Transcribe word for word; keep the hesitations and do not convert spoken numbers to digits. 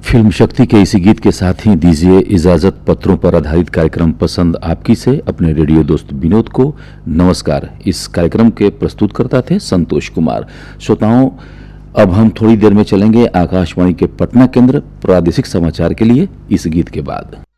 Film शक्ति के इसी गीत के साथ ही दीजिए इजाजत पत्रों पर आधारित कार्यक्रम पसंद आपकी से अपने रेडियो दोस्त विनोद को नमस्कार। इस कार्यक्रम के प्रस्तुतकर्ता थे संतोष कुमार। श्रोताओं, अब हम थोड़ी देर में चलेंगे आकाशवाणी के पटना केंद्र प्रादेशिक समाचार के लिए इस गीत के बाद।